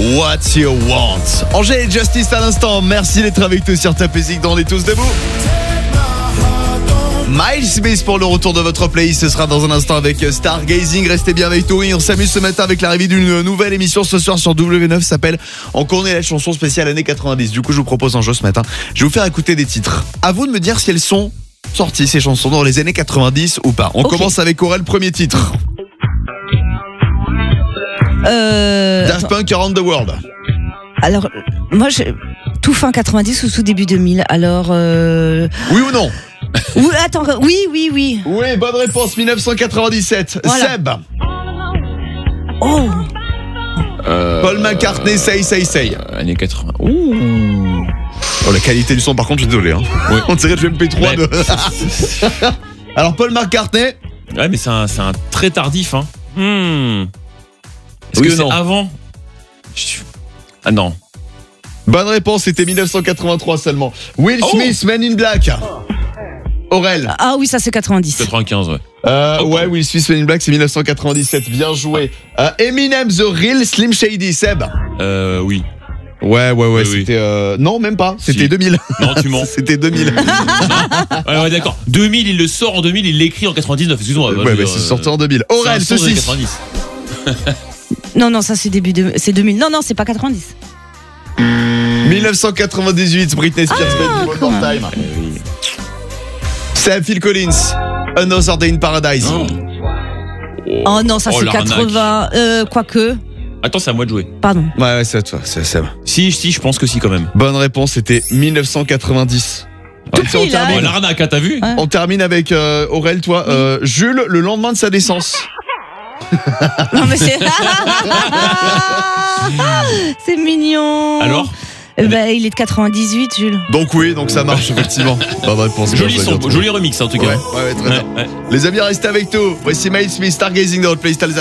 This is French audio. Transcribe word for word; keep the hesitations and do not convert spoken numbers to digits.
What You Want. Angèle et Justice à l'instant. Merci d'être avec nous sur Top Music dans On est tous debout. Miles Smith pour le retour de votre playlist. Ce sera dans un instant avec Stargazing. Restez bien avec nous. Et on s'amuse ce matin avec l'arrivée d'une nouvelle émission ce soir sur W neuf. Ça s'appelle On connaît la chanson spéciale années quatre-vingt-dix. Du coup, je vous propose un jeu ce matin. Je vais vous faire écouter des titres. À vous de me dire si elles sont sorties, ces chansons, dans les années quatre-vingt-dix ou pas. On okay. commence avec Aurel, premier titre. Euh... Daft Punk, Around the World. Alors, moi, je... tout fin quatre-vingt-dix ou tout début deux mille. Alors. Euh... Oui ou non? Oui, attends, oui, oui, oui. Oui, bonne réponse, dix-neuf cent quatre-vingt-dix-sept. Voilà. Seb. Oh. Euh, Paul McCartney, Say, Say, Say. Euh, années quatre-vingts. Ouh. Oh, la qualité du son, par contre, je suis désolé. Hein. Oui. On dirait du M P trois. Mais... De... Alors, Paul McCartney. Ouais, mais c'est un, c'est un très tardif. Hein. Hmm. Est-ce oui que c'est non avant? Ah non. Bonne réponse, c'était dix-neuf cent quatre-vingt-trois seulement. Will oh. Smith, Men in Black. Aurel. Ah oui, ça c'est quatre-vingt-dix. quatre-vingt-quinze, ouais. Euh, oh, ouais, Will Smith, Men in Black, c'est dix-neuf cent quatre-vingt-dix-sept. Bien joué. Euh, Eminem, The Real Slim Shady, Seb. Euh, oui. Ouais, ouais, ouais, oui, c'était... Oui. Euh... Non, même pas, c'était si. deux mille. Non, tu mens. C'était deux mille. Ouais, ouais, d'accord. deux mille, il le sort en deux mille, il l'écrit en quatre-vingt-dix-neuf, excuse-moi. Ouais, bah, bah c'est sorti en deux mille. Aurel, ceci. Non, non, ça c'est début de... c'est deux mille. Non, non, c'est pas quatre-vingt-dix. dix-neuf cent quatre-vingt-dix-huit, Britney Spears, ah, Baby One More Time. C'est Phil Collins, Another Day in Paradise. Oh, oh non, ça oh, c'est quatre-vingts. Euh, quoique. Attends, c'est à moi de jouer. Pardon. Ouais, ouais, c'est à toi, c'est Seb. Si, si, je pense que si quand même. Bonne réponse, c'était dix-neuf cent quatre-vingt-dix. Tout on termine. Oh, l'arnaque, hein, t'as vu? Ouais. On termine avec euh, Aurel, toi. Oui. Euh, Jules, le lendemain de sa naissance. Non mais c'est... c'est mignon. Alors? Euh, bah, il est de quatre-vingt-dix-huit, Jules. Donc oui, donc ça marche effectivement. Bonne réponse. Joli son, joli remix en tout cas. Ouais, ouais, ouais, très ouais, bien. Ouais. Les amis, restez avec nous. Voici Miles Smith, Stargazing dans votre playlist.